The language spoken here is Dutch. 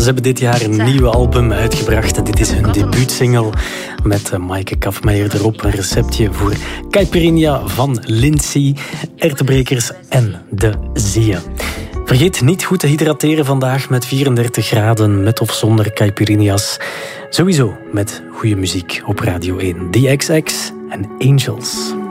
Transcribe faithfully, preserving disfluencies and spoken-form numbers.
Ze hebben dit jaar een nieuwe album uitgebracht en dit is hun debuutsingle met Maaike Kafmeijer erop. Een receptje voor caipirinha van Lindsay, erwtenbrekers en de Zie. Vergeet niet goed te hydrateren vandaag met vierendertig graden, met of zonder caipirinha's. Sowieso met goede muziek op Radio één. The X X en Angels.